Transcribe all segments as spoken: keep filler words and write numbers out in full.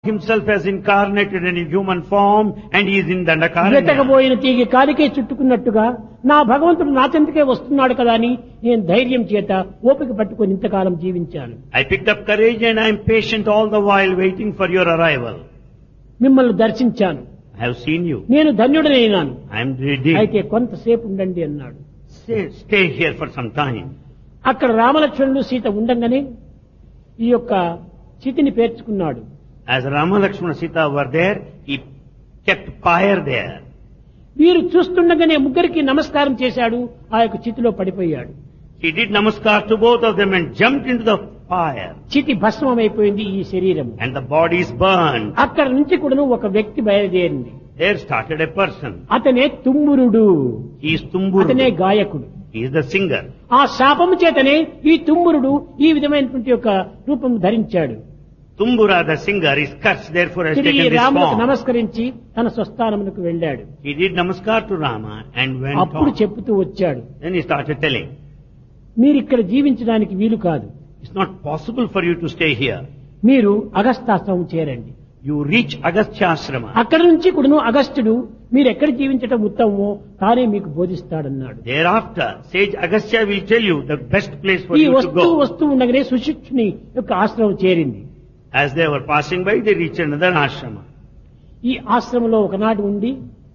himself has incarnated in a human form and he is in Dandakaranya. వెతకబోయిన తీగి కాలికే చుట్టుకున్నట్టుగా నా భగవంతుడు నా చెంతకే వస్తున్నాడు కదా అని నేను ధైర్యం చేత ఓపిక పట్టుకొని ఇంతకాలం జీవించాను. I picked up courage and I am patient all the while waiting for your arrival. మిమ్మల్ని దర్శించాను. I have seen you. నేను ధన్యుడనైనాను. I am ready. అయితే కొంతసేపు ఉండండి అన్నాడు. Stay, stay here for some time. అక్కడ రామలక్ష్మణులు సీత ఉండంగానే ఈ యొక్క చితిని పేర్చుకున్నాడు. As Rama, Lakshmana, Sita were there, he kept fire there. వీరు చూస్తుండగానే ముగ్గురికి నమస్కారం చేశాడు. ఆ యొక్క చితిలో పడిపోయాడు. He did namaskar to both of them and jumped into the fire. చితి భస్మమైపోయింది ఈ శరీరం. And the body is burned. అక్కడ నుంచి కూడాను ఒక వ్యక్తి బయలుదేరింది. There started a person. అతనే తుమ్మురుడు. He is Tumburu. అతనే గాయకుడు. He is the singer. ఆ శాపము చేతనే ఈ తుమ్మురుడు ఈ విధమైనటువంటి యొక్క రూపం ధరించాడు. Tumbura, the singer, is cursed, therefore has తిరిగి taken this రాములకు form. నమస్కరించి తన స్వస్థానమునకు వెళ్ళాడు. He did namaskar to Rama and went అప్పుడు on. చెప్పుతూ వచ్చాడు, Then he started telling, మీరు ఇక్కడ జీవించడానికి వీలు కాదు. it's not possible for you to stay here. మీరు అగస్తాశ్రమం చేరండి. You reach Agasthyasrama. అక్కడ నుంచి కూడాను అగస్త్యుడు మీరు ఎక్కడ జీవించటం ఉత్తమమో తానే మీకు బోధిస్తాడన్నాడు. Thereafter, sage Agastya will tell you the best place for ఈ you to వస్తూ go. వస్తూ ఉండగానే సుశిక్షుని యొక్క ఆశ్రమం చేరింది. As they were passing by, they reached another ashrama. ఈ ఆశ్రమంలో ఒకనాడు ఉండి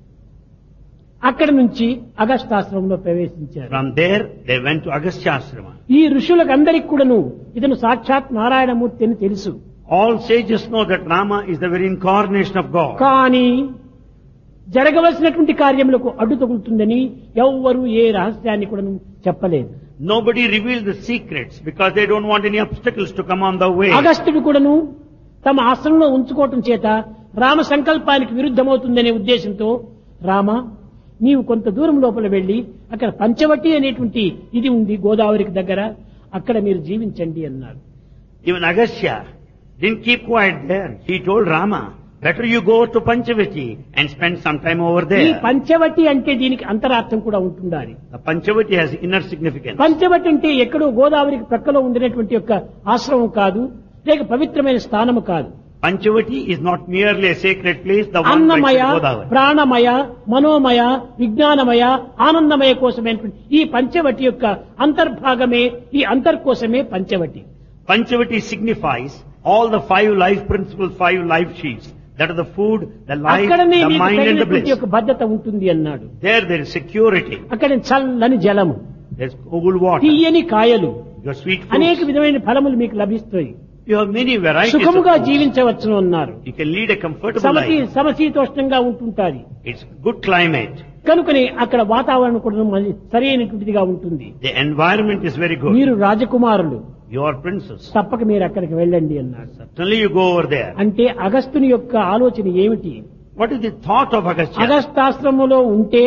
అక్కడి నుంచి అగస్తాశ్రమంలో ప్రవేశించారు. From there, they went to Agasthyasrama. ఈ ఋషులకు అందరికి కూడాను ఇతను సాక్షాత్ నారాయణమూర్తి అని తెలుసు. All sages know that Rama is the very incarnation of God. కానీ జరగవలసినటువంటి కార్యములకు అడ్డు తగులుతుందని ఎవ్వరూ ఏ రహస్యాన్ని కూడా చెప్పలేదు. Nobody revealed the secrets because they don't want any obstacles to come on the way. అగస్త్యుడు కూడాను తమ ఆశ్రమంలో ఉంచుకోవటం చేత రామ సంకల్పానికి విరుద్ధమవుతుందనే ఉద్దేశంతో రామ నీవు కొంత దూరం లోపల వెళ్లి అక్కడ పంచవటి అనేటువంటి ఇది ఉంది గోదావరికి దగ్గర, అక్కడ మీరు జీవించండి అన్నారు. Even Agastya didn't keep quiet there. He told Rama, better you go to Panchavati and spend some time over ఈ there. పంచవటి అంటే దీనికి అంతరార్థం కూడా ఉంటుండాలి. The Panchavati has inner significance. Panchavati అంటే ఎక్కడో గోదావరికి ప్రక్కలో ఉండినటువంటి యొక్క ఆశ్రమం కాదు, లేక పవిత్రమైన స్థానము కాదు. Panchavati is not merely a sacred place, the one Annamayya, right to Godavari. ప్రాణమయ, మనోమయ, విజ్ఞానమయ, ఆనందమయ కోసమైనటువంటి ఈ పంచవటి యొక్క అంతర్భాగమే, ఈ అంతర్కోశమే Panchavati. Panchavati signifies all the five life principles, five life sheets. That are the food, the life, అక్కడనే the నీకు mind and the తగినటువంటి bliss. యొక్క భద్రత ఉంటుంది అన్నాడు. There, there is security. అక్కడ చల్లని జలము, There's cool water. తీయని కాయలు, Your sweet అనేక fruits. విధమైన ఫలములు మీకు లభిస్తాయి. You have many varieties of సుఖముగా fruits. జీవించవచ్చును అన్నారు. You can lead a comfortable సమశీ life. సమశీతోష్ణంగా ఉంటుంటాది. It's good climate. కనుకని అక్కడ వాతావరణం కూడా మరి సరైనటువంటిదిగా ఉంటుంది. The environment is very good. మీరు రాజకుమారులు, You are princess. తప్పక మీరు అక్కడికి వెళ్ళండి అన్నాడు. Certainly you go over there. అంటే అగస్త్యుని యొక్క ఆలోచన ఏమిటి? What is the thought of Agastya? అగస్తాశ్రమంలో ఉంటే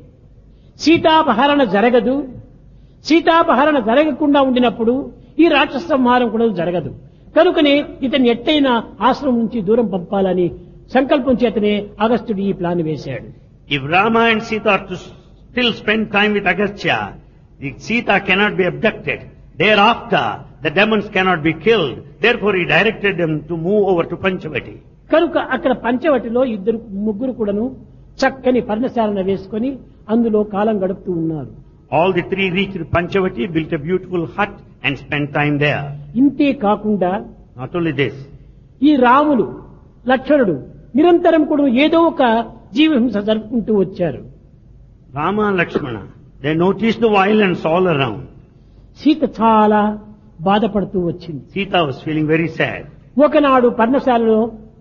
సీతాపహరణ జరగదు, సీతాపహరణ జరగకుండా ఉండినప్పుడు ఈ రాక్షస సంహారం కూడా జరగదు. కనుకనే ఇతన్ని ఎట్టైనా ఆశ్రమం నుంచి దూరం పంపాలని సంకల్పం చేతనే అగస్త్యుడు ఈ ప్లాన్ వేశాడు. If Rama and Sita are to still spend time with Agastya, the Sita cannot be abducted. Thereafter, the demons cannot be killed. Therefore, he directed them to move over to Panchavati. కనుక అక్కడ పంచవటిలో ఇద్దరు ముగ్గురు కూడాను చక్కని పర్ణశాలను వేసుకొని అందులో కాలం గడుపుతూ ఉన్నారు. All the three reached Panchavati, built a beautiful hut and spent time there. ఇంతే కాకుండా Not only this, ఈ రాములు లక్ష్మణుడు నిరంతరం కూడా ఏదో ఒక జీవహింస జరుపుకుంటూ వచ్చారు. Rama and Lakshmana, they noticed the violence all around. Sita చాలా బాధపడుతూ వచ్చింది. Sita was feeling very sad. ఒకనాడు పర్ణశాలలో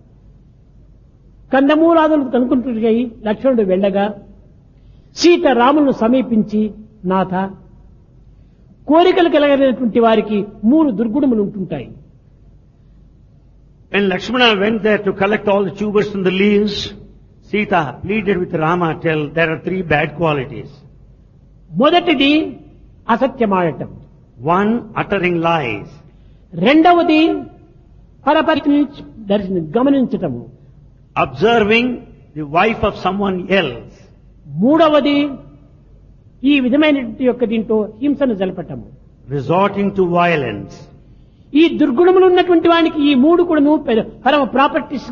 కందమూలాదులు కనుకుంటున్నాయి లక్ష్మణుడు వెళ్ళగా సీత రాములను సమీపించి, నాథ, కోరికలు కలగలేనటువంటి వారికి మూడు దుర్గుణములు ఉంటుంటాయి. When Lakshmana went there to collect all the tubers and the leaves, Sita pleaded with Rama, tell there are three bad qualities. మొదటిది అసత్యమాడటం, One, uttering lies. రెండవది పరపతిని దర్శన గమనించటము, Observing the wife of someone else. మూడవది ఈ విధమైనటువంటి యొక్క దీంట్లో హింసను జలపటము. Resorting to violence. ఈ దుర్గుణములు ఉన్నటువంటి వానికి ఈ మూడు కూడాను పరమ ప్రాపర్టీస్